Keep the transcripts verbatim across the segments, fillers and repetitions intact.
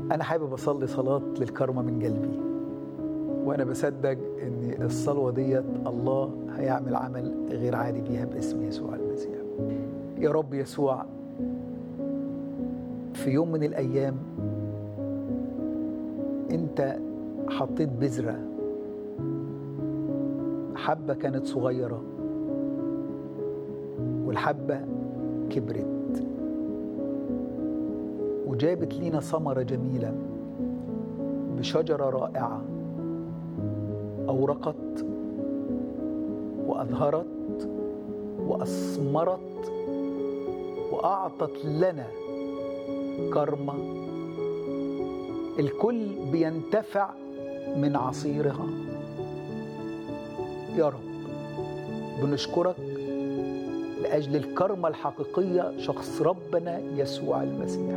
أنا حابب أصلي صلاة للكرمة من قلبي، وأنا بصدق إن الصلوة ديت الله هيعمل عمل غير عادي بيها باسم يسوع المسيح. يا رب يسوع، في يوم من الأيام أنت حطيت بذرة، حبة كانت صغيرة والحبة كبرت وجابت لينا ثمرة جميلة بشجرة رائعة أورقت وأظهرت وأثمرت وأعطت لنا كرمة الكل بينتفع من عصيرها. يا رب بنشكرك لأجل الكرمة الحقيقية، شخص ربنا يسوع المسيح.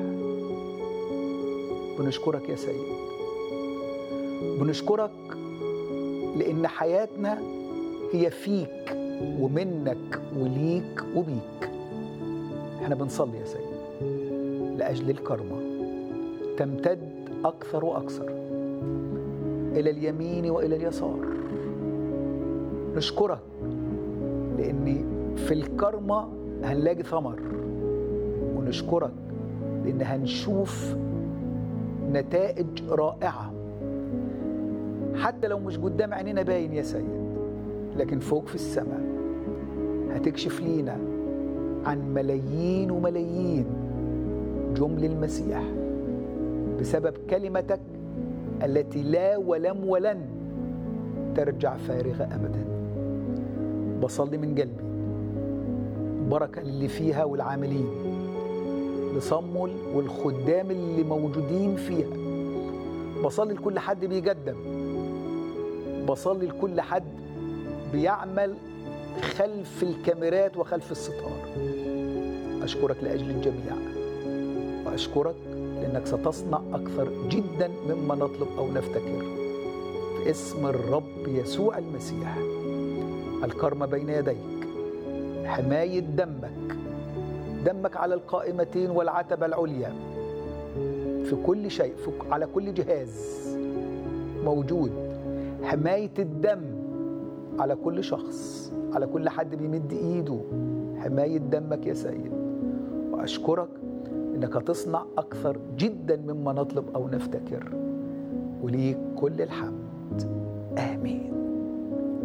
بنشكرك يا سيد، بنشكرك لأن حياتنا هي فيك ومنك وليك وبيك. احنا بنصلي يا سيد لأجل الكرمة تمتد أكثر وأكثر إلى اليمين وإلى اليسار. نشكرك لأن في الكرمة هنلاقي ثمر، ونشكرك لأن هنشوف نتائج رائعة حتى لو مش قدام عينينا باين يا سيد، لكن فوق في السماء هتكشف لينا عن ملايين وملايين جمل المسيح بسبب كلمتك التي لا ولم ولن ترجع فارغة أبدا. بصلي من قلبي بركة اللي فيها والعاملين لصمول والخدام اللي موجودين فيها. بصلي لكل حد بيقدم، بصلي لكل حد بيعمل خلف الكاميرات وخلف الستار. أشكرك لأجل الجميع، وأشكرك لأنك ستصنع أكثر جدا مما نطلب أو نفتكر. في اسم الرب يسوع المسيح، الكرمة بين يديك، حماية دمك، دمك على القائمتين والعتبة العليا، في كل شيء، في على كل جهاز موجود حماية الدم على كل شخص، على كل حد بيمد إيده، حماية دمك يا سيد. وأشكرك إنك تصنع أكثر جدا مما نطلب أو نفتكر، وليك كل الحمد. آمين.